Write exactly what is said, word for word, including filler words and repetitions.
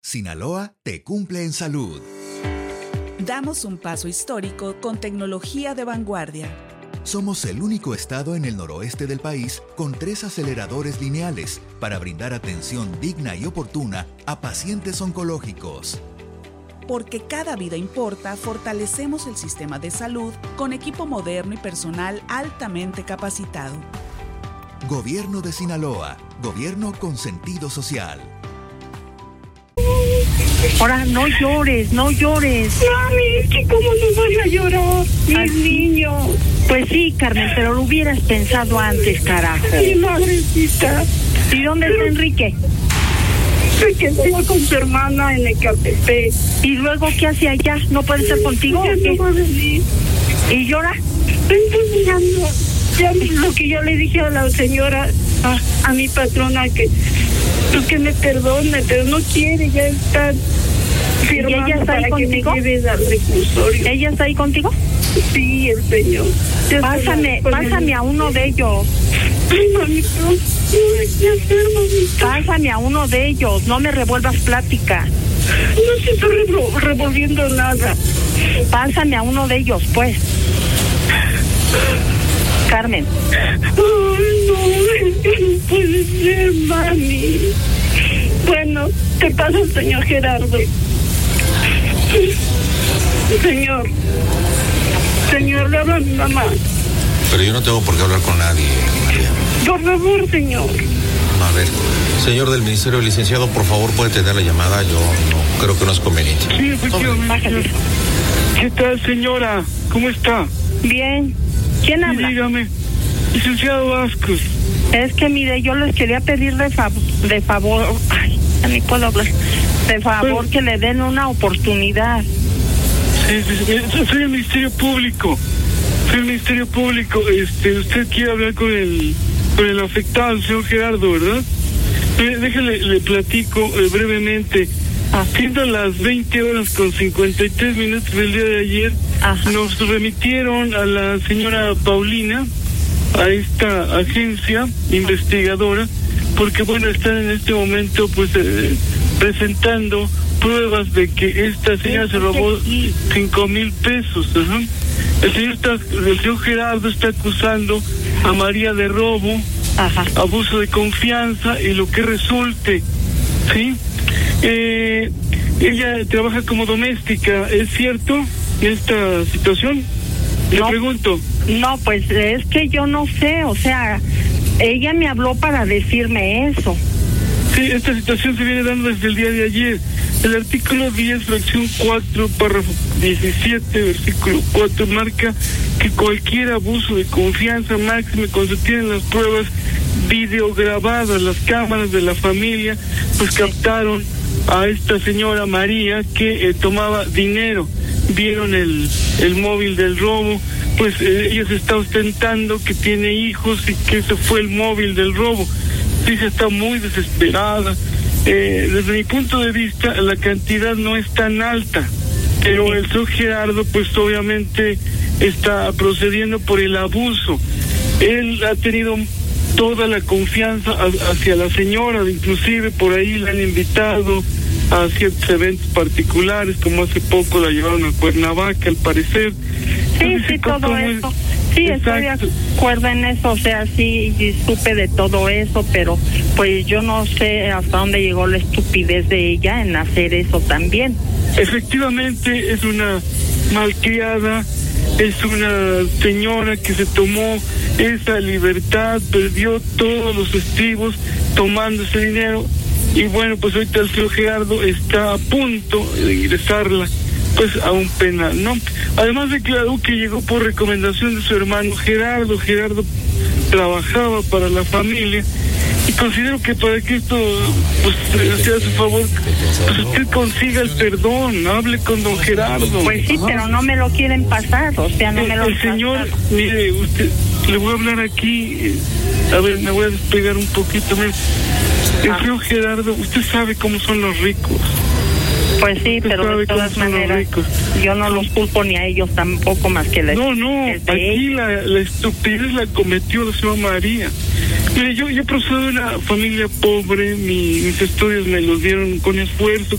Sinaloa te cumple en salud. Damos un paso histórico con tecnología de vanguardia. Somos el único estado en el noroeste del país con tres aceleradores lineales para brindar atención digna y oportuna a pacientes oncológicos. Porque cada vida importa, fortalecemos el sistema de salud con equipo moderno y personal altamente capacitado. Gobierno de Sinaloa, gobierno con sentido social. Ahora, no llores, no llores. Mami, ¿que cómo no voy a llorar? Mis niños. Pues sí, Carmen, pero lo hubieras pensado antes, carajo. Mi madrecita. ¿Y dónde está Enrique? Se quedó con su hermana en Ecatepec. ¿Y luego qué hace allá? ¿No puede estar contigo? Ya no va a venir. ¿Y llora? Estoy mirando. Ya lo que yo le dije a la señora, a, a mi patrona, que pues que me perdone, pero no quiere, ya está firmando. ¿Y ella está ahí para contigo? que me lleve al reclusorio. ¿Ella está ahí contigo? Sí, el señor. Ya Pásame, está, pásame a uno de ellos. Ay, mamito, no hay que hacer, mamito. Pásame a uno de ellos, no me revuelvas plática. No se está revol- revolviendo nada. Pásame a uno de ellos, pues. Carmen. Ay, no, es que no puede ser, mami. Bueno, te pasa el señor Gerardo. Señor. Señor, le habla a mi mamá. Pero yo no tengo por qué hablar con nadie, María. Por favor, señor. A ver, señor del ministerio, licenciado, por favor, puede tener la llamada. Yo no creo que no es conveniente. Sí, efectivamente. ¿Qué tal, señora? ¿Cómo está? Bien. ¿Quién habla? Sí, dígame. Licenciado Vázquez. Es que mire, yo les quería pedir de, fav- de favor, ay, ya ni puedo hablar, de favor Pero, que le den una oportunidad. Sí, sí, sí, soy el Ministerio Público. Soy el Ministerio Público. Este, usted quiere hablar con el con el afectado, el señor Gerardo, ¿verdad? Eh, déjale, le platico eh, brevemente. Ah. Siendo las veinte horas con cincuenta y tres minutos del día de ayer, Ajá. nos remitieron a la señora Paulina, a esta agencia investigadora, porque bueno, están en este momento pues eh, presentando pruebas de que esta señora se robó cinco mil pesos. ¿no? El señor está, el señor Gerardo está acusando a María de robo, Ajá. abuso de confianza y lo que resulte, ¿sí? Eh, ella trabaja como doméstica, ¿es cierto esta situación? Le No. pregunto. No, pues es que yo no sé, o sea, ella me habló para decirme eso. Sí, esta situación se viene dando desde el día de ayer. El artículo diez, fracción cuatro, párrafo diecisiete, versículo cuatro, marca que cualquier abuso de confianza máxima, cuando se tienen las pruebas videograbadas, las cámaras de la familia, pues captaron a esta señora María que eh, tomaba dinero. Vieron el, el móvil del robo, pues eh, ella se está ostentando que tiene hijos y que ese fue el móvil del robo. Sí, se está muy desesperada. Eh, desde mi punto de vista, la cantidad no es tan alta, pero el señor Gerardo, pues obviamente está procediendo por el abuso. Él ha tenido toda la confianza hacia la señora, inclusive por ahí la han invitado a ciertos eventos particulares, como hace poco la llevaron a Cuernavaca, al parecer. Sí, Entonces, sí, todo ¿cómo eso. es? Sí, Exacto. estoy de acuerdo en eso, o sea, sí, y supe de todo eso, pero pues yo no sé hasta dónde llegó la estupidez de ella en hacer eso también. Efectivamente, es una malcriada, es una señora que se tomó esa libertad, perdió todos los estribos tomando ese dinero, y bueno, pues ahorita el señor Gerardo está a punto de ingresarla pues a un penal, ¿no? Además declaró que llegó por recomendación de su hermano Gerardo. Gerardo trabajaba para la familia y considero que para que esto pues sea a su favor, pues usted consiga el perdón, hable con don Gerardo. Pues sí, pero no me lo quieren pasar, o sea, no el, me lo el señor, pasan. mire, usted, le voy a hablar aquí, eh, a ver, me voy a despegar un poquito, mire. El señor Gerardo, usted sabe cómo son los ricos. Pues sí, pero de todas maneras, yo no los culpo ni a ellos tampoco, más que la No, no, aquí la, la estupidez la cometió la señora María. Mire, yo, yo procedo de una familia pobre, mi, mis estudios me los dieron con esfuerzo,